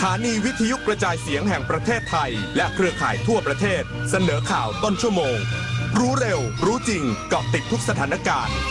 ถานีวิทยุกระจายเสียงแห่งประเทศไทยและเครือข่ายทั่วประเทศเสนอข่าวต้นชั่วโมงรู้เร็วรู้จริงเกาะติดทุกสถานการณ์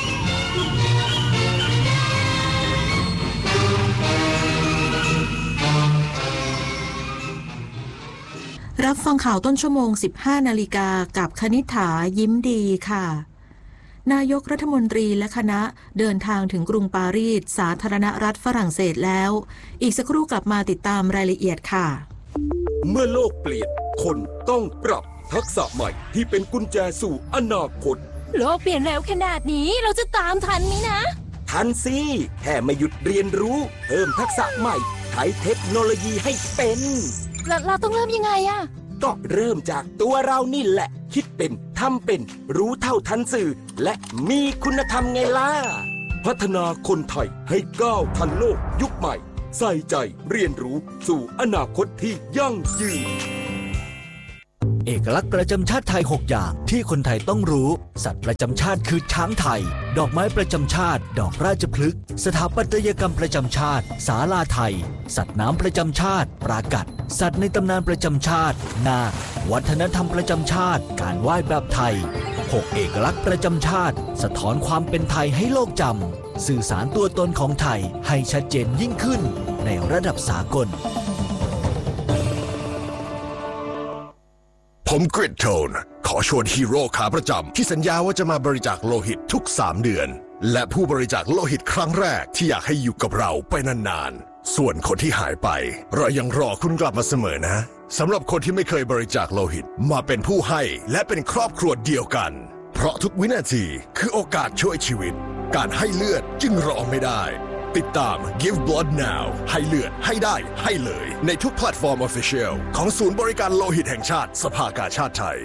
รับฟังข่าวต้นชั่วโมง 15 นาฬิกากับคณิษฐายิ้มดีค่ะนายกรัฐมนตรีและคณะเดินทางถึงกรุงปารีสสาธารณรัฐฝรั่งเศสแล้วอีกสักครู่กลับมาติดตามรายละเอียดค่ะเมื่อโลกเปลี่ยนคนต้องปรับทักษะใหม่ที่เป็นกุญแจสู่อนาคตโลกเปลี่ยนเร็วขนาดนี้เราจะตามทันไหมนะทันสิแค่ไม่หยุดเรียนรู้เพิ่มทักษะใหม่ใช้เทคโนโลยีให้เป็นเราต้องเริ่มยังไงอะก็เริ่มจากตัวเรานี่แหละคิดเป็นทำเป็นรู้เท่าทันสื่อและมีคุณธรรมไงล่ะพัฒนาคนไทยให้ก้าวทันโลกยุคใหม่ใส่ใจเรียนรู้สู่อนาคตที่ยั่งยืนเอกลักษณ์ประจำชาติไทย6อย่างที่คนไทยต้องรู้สัตว์ประจำชาติคือช้างไทยดอกไม้ประจำชาติดอกราชพฤกษ์สถาปัตยกรรมประจำชาติศาลาไทยสัตว์น้ำประจำชาติปรากัดสัตว์ในตำนานประจำชาตินาควัฒนธรรมประจำชาติการไหว้แบบไทย6เอกลักษณ์ประจำชาติสะท้อนความเป็นไทยให้โลกจำสื่อสารตัวตนของไทยให้ชัดเจนยิ่งขึ้นในระดับสากลผมกริดโทนขอชวนฮีโร่ขาประจำที่สัญญาว่าจะมาบริจาคโลหิตทุก3 เดือนและผู้บริจาคโลหิตครั้งแรกที่อยากให้อยู่กับเราไปนานๆส่วนคนที่หายไปเรายังรอคุณกลับมาเสมอนะสำหรับคนที่ไม่เคยบริจาคโลหิตมาเป็นผู้ให้และเป็นครอบครัวเดียวกันเพราะทุกวินาทีคือโอกาสช่วยชีวิตการให้เลือดจึงรอไม่ได้ติดตาม Give Blood Now ให้เลือดให้ได้ให้เลยในทุกแพลตฟอร์ม Official ของศูนย์บริการโลหิตแห่งชาติสภากาชาดไทย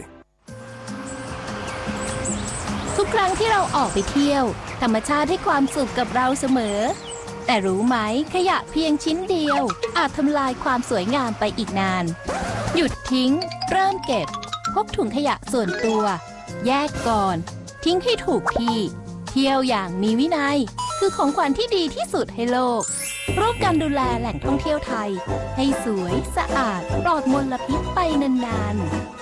ทุกครั้งที่เราออกไปเที่ยวธรรมชาติให้ความสุขกับเราเสมอแต่รู้ไหมขยะเพียงชิ้นเดียวอาจทำลายความสวยงามไปอีกนานหยุดทิ้งเริ่มเก็บพกถุงขยะส่วนตัวแยกก่อนทิ้งให้ถูกที่เที่ยวอย่างมีวินัยคือของขวัญที่ดีที่สุดให้โลกร่วมกันดูแลแหล่งท่องเที่ยวไทยให้สวยสะอาดปลอดมลพิษไปนาน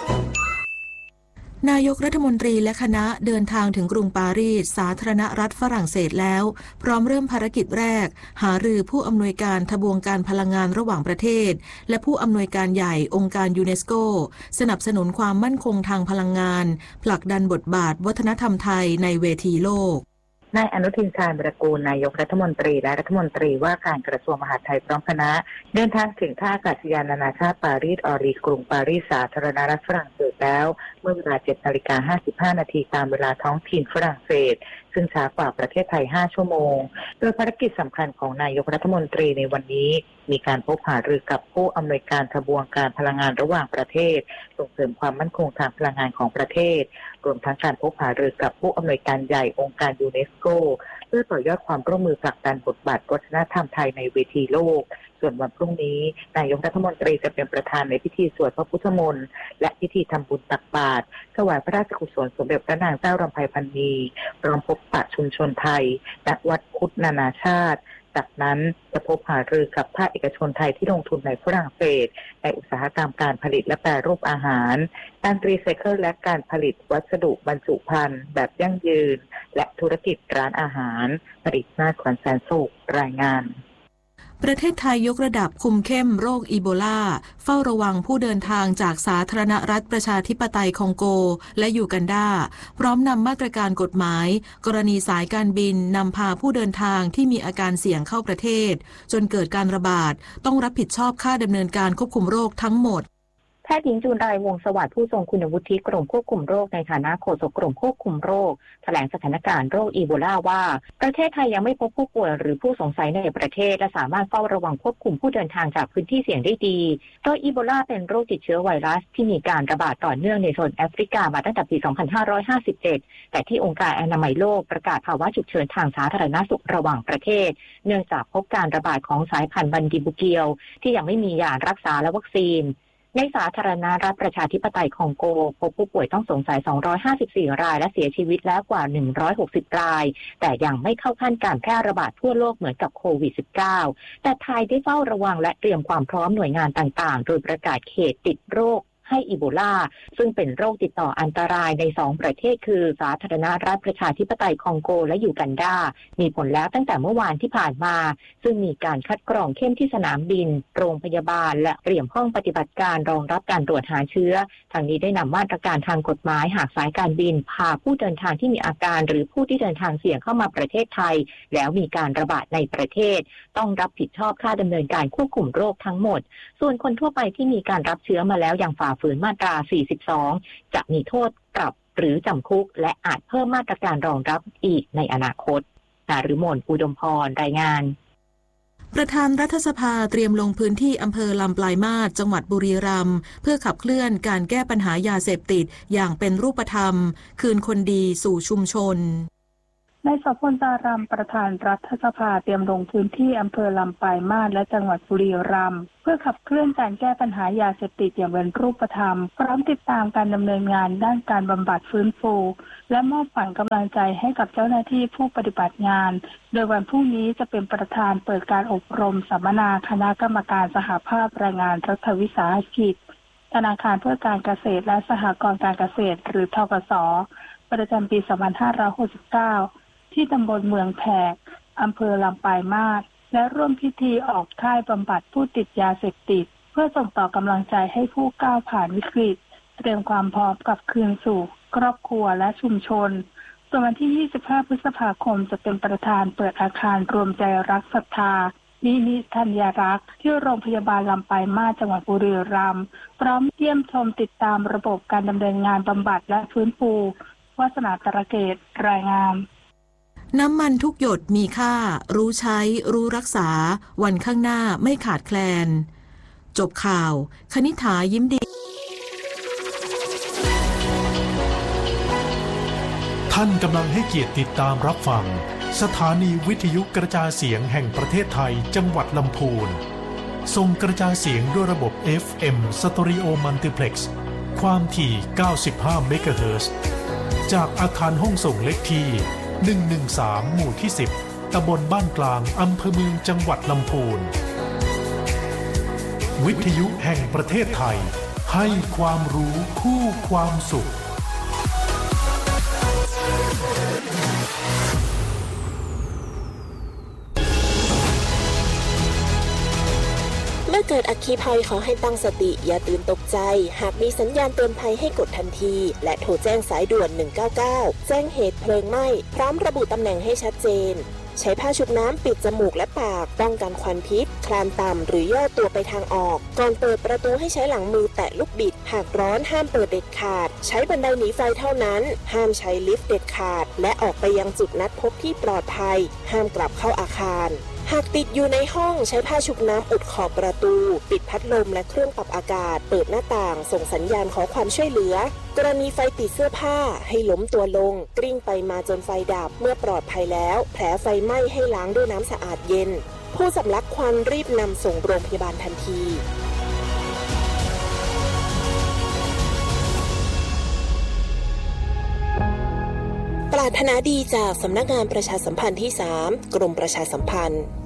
นายกรัฐมนตรีและคณะเดินทางถึงกรุงปารีสสาธารณรัฐฝรั่งเศสแล้วพร้อมเริ่มภารกิจแรกหารือผู้อำนวยการทบวงการพลังงานระหว่างประเทศและผู้อำนวยการใหญ่องค์การยูเนสโกสนับสนุนความมั่นคงทางพลังงานผลักดันบทบาทวัฒนธรรมไทยในเวทีโลกนายอนุทินชาญวิรากูลนายกรัฐมนตรีและรัฐมนตรีว่าการกระทรวงมหาดไทยพร้อมคณะเดินทางถึงท่าอากาศยานนานาชาติปารีสออรีกรุงปารีสสาธารณรัฐฝรั่งเศสแล้วเมื่อเวลา 7:55 นาทีตามเวลาท้องถิ่นฝรั่งเศสซึ่งช้ากว่าประเทศไทย5 ชั่วโมงโดยภารกิจสำคัญของนายกรัฐมนตรีในวันนี้มีการพบหารือกับผู้อำนวยการทบวงการพลังงานระหว่างประเทศส่งเสริมความมั่นคงทางพลังงานของประเทศรวมทั้งการพบหารือกับผู้อำนวยการใหญ่องค์การยูเนสโกเพื่อต่อยอดความร่วมมือผลักดันบทบาทวัฒนธรรมไทยในเวทีโลกส่วนวันพรุ่งนี้นายกรัฐมนตรีจะเป็นประธานในพิธีสวดพระพุทธมนต์และพิธีทำบุญตักบาตรถวายพระราชกุศลสมเด็จพระนางเจ้ารำไพพรรณีพร้อมพบปะชุมชนไทยณวัดพุทธนานาชาติจากนั้นจะพบหารือกับภาคเอกชนไทยที่ลงทุนในฝรั่งเศสในอุตสาหกรรมการผลิตและแปรรูปอาหารการรีไซเคิลและการผลิตวัสดุบรรจุภัณฑ์แบบยั่งยืนและธุรกิจร้านอาหารผลิตนาถขวัญแสนสุขรายงานประเทศไทยยกระดับคุมเข้มโรคอีโบลาเฝ้าระวังผู้เดินทางจากสาธารณรัฐประชาธิปไตยคองโกและยูกันดาพร้อมนำมาตรการกฎหมายกรณีสายการบินนำพาผู้เดินทางที่มีอาการเสี่ยงเข้าประเทศจนเกิดการระบาดต้องรับผิดชอบค่าดำเนินการควบคุมโรคทั้งหมดแพทย์หญิงจูนไรวงศ์สวัสดิ์ผู้ทรงคุณวุฒิกรมควบคุมโรคในฐานะโฆษกกรมควบคุมโรคแถลงสถานการณ์โรคอีโบลาว่าประเทศไทยยังไม่พบผู้ป่วยหรือผู้สงสัยในประเทศและสามารถเฝ้าระวังควบคุมผู้เดินทางจากพื้นที่เสี่ยงได้ดีโดยอีโบลาเป็นโรคติดเชื้อไวรัสที่มีการระบาดต่อเนื่องในโซนแอฟริกามาตั้งแต่ปี 2557 แต่ที่องค์การอนามัยโลกประกาศภาวะฉุกเฉินทางสาธารณสุขระหว่างประเทศเนื่องจากพบการระบาดของสายพันธุ์บันดิบุเกียวที่ยังไม่มียารักษาและวัคซีนในสาธารณรัฐประชาธิปไตยคองโกพบผู้ป่วยต้องสงสัย254รายและเสียชีวิตแล้วกว่า160รายแต่ยังไม่เข้าขั้นการแพร่ระบาดทั่วโลกเหมือนกับโควิด -19 แต่ไทยได้เฝ้าระวังและเตรียมความพร้อมหน่วยงานต่างๆโดยประกาศเขตติดโรคให้อีโบลาซึ่งเป็นโรคติดต่ออันตรายใน2ประเทศคือสาธารณรัฐประชาธิปไตยคองโกและยูกันดามีผลแล้วตั้งแต่เมื่อวานที่ผ่านมาซึ่งมีการคัดกรองเข้มที่สนามบินโรงพยาบาลและเตรียมห้องปฏิบัติการรองรับการตรวจหาเชื้อทางนี้ได้นำมาตรการทางกฎหมายหากสายการบินพาผู้เดินทางที่มีอาการหรือผู้ที่เดินทางเสี่ยงเข้ามาประเทศไทยแล้วมีการระบาดในประเทศต้องรับผิดชอบค่าดำเนินการควบคุมโรคทั้งหมดส่วนคนทั่วไปที่มีการรับเชื้อมาแล้วอย่างฝ่าฝืนมาตรา42จะมีโทษปรับหรือจำคุกและอาจเพิ่มมาตรการรองรับอีกในอนาคตนฤมล อุดมพรรายงานประธานรัฐสภาเตรียมลงพื้นที่อำเภอลำปลายมาศจังหวัดบุรีรัมย์เพื่อขับเคลื่อนการแก้ปัญหายาเสพติดอย่างเป็นรูปธรรมคืนคนดีสู่ชุมชนนายโสพล ตารำประธานรัฐสภาเตรียมลงพื้นที่อำเภอลำปลายมาศและจังหวัดบุรีรัมย์เพื่อขับเคลื่อนการแก้ปัญหายาเสพติดอย่างเป็นรูปธรรมพร้อมติดตามการดำเนินงานด้านการบำบัดฟื้นฟูและมอบขวัญกำลังใจให้กับเจ้าหน้าที่ผู้ปฏิบัติงานโดยวันพรุ่งนี้จะเป็นประธานเปิดการอบรมสัมมนาคณะกรรมการสหภาพแรงงานรัฐวิสาหกิจธนาคารเพื่อการเกษตรและสหกรณ์การเกษตรหรือธกส.ประจำปี2569ที่ตำบลเมืองแพกอำเภอลำปลายมาศและร่วมพิธีออกค่ายบำบัดผู้ติดยาเสพติดเพื่อส่งต่อกำลังใจให้ผู้ก้าวผ่านวิกฤตเตรียมความพร้อมกับคืนสู่ครอบครัวและชุมชนส่วนวันที่25พฤษภาคมจะเป็นประธานเปิดอาคารรวมใจรักศรัทธานิธัญรักษ์ที่โรงพยาบาลลำปลายมาศจังหวัดบุรีรัมย์พร้อมเยี่ยมชมติดตามระบบการดำเนินงานบำบัดและฟื้นฟูวาสนาตระเกตรายงานน้ำมันทุกหยดมีค่ารู้ใช้รู้รักษาวันข้างหน้าไม่ขาดแคลนจบข่าวคณิษฐายิ้มดีท่านกำลังให้เกียรติติดตามรับฟังสถานีวิทยุกระจายเสียงแห่งประเทศไทยจังหวัดลำพูนส่งกระจายเสียงด้วยระบบ FM Stereo Multiplex ความถี่95 เมกะเฮิรตซ์จากอาคารห้องส่งเลขที่113 หมู่ที่ 10 ตำบลบ้านกลางอำเภอเมืองจังหวัดลำพูนวิทยุแห่งประเทศไทยให้ความรู้คู่ความสุขเมื่อเกิดอัคคีภัยขอให้ตั้งสติอย่าตื่นตกใจหากมีสัญญาณเตือนภัยให้กดทันทีและโทรแจ้งสายด่วน199แจ้งเหตุเพลิงไหม้พร้อมระบุตำแหน่งให้ชัดเจนใช้ผ้าชุบน้ำปิดจมูกและปากป้องกันควันพิษคลานต่ำหรือย่อตัวไปทางออกก่อนเปิดประตูให้ใช้หลังมือแตะลูกบิดหากร้อนห้ามเปิดเด็ดขาดใช้บันไดหนีไฟเท่านั้นห้ามใช้ลิฟต์เด็ดขาดและออกไปยังจุดนัดพบที่ปลอดภัยห้ามกลับเข้าอาคารหากติดอยู่ในห้องใช้ผ้าชุบน้ำอุดขอบประตูปิดพัดลมและเครื่องปรับอากาศเปิดหน้าต่างส่งสัญญาณขอความช่วยเหลือกรณีไฟติดเสื้อผ้าให้ล้มตัวลงกลิ้งไปมาจนไฟดับเมื่อปลอดภัยแล้วแผลไฟไหม้ให้ล้างด้วยน้ำสะอาดเย็นผู้สำลักควันรีบนำส่งโรงพยาบาลทันทีปรารถนาดีจากสำนักงานประชาสัมพันธ์ที่ 3 กรมประชาสัมพันธ์